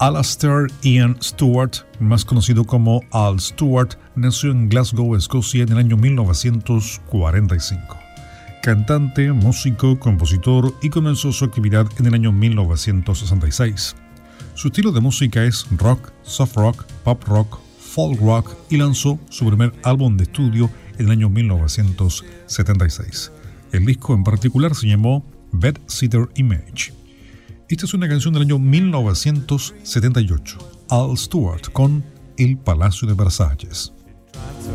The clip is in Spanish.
Alastair Ian Stewart, más conocido como Al Stewart, nació en Glasgow, Escocia, en el año 1945. Cantante, músico, compositor y comenzó su actividad en el año 1966. Su estilo de música es rock, soft rock, pop rock, folk rock y lanzó su primer álbum de estudio en el año 1976. El disco en particular se llamó Bedsitter Image. Esta es una canción del año 1978, Al Stewart con El Palacio de Versalles.